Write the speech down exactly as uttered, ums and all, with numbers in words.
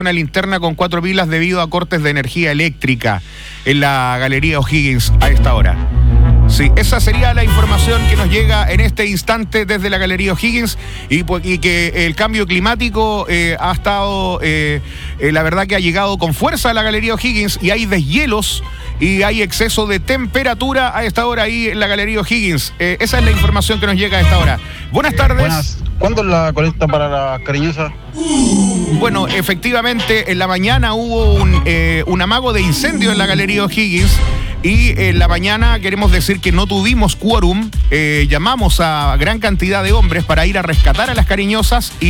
Una linterna con cuatro pilas debido a cortes de energía eléctrica en la Galería O'Higgins a esta hora. Sí, esa sería la información que nos llega en este instante desde la Galería O'Higgins y, y que el cambio climático eh, ha estado, eh, eh, la verdad que ha llegado con fuerza a la Galería O'Higgins y hay deshielos y hay exceso de temperatura a esta hora ahí en la Galería O'Higgins. Eh, esa es la información que nos llega a esta hora. Buenas tardes. Buenas. ¿Cuándo es la colecta para la cariñosa? Bueno, efectivamente, en la mañana hubo un, eh, un amago de incendio en la Galería O'Higgins y en la mañana queremos decir que no tuvimos quórum. Eh, llamamos a gran cantidad de hombres para ir a rescatar a las cariñosas y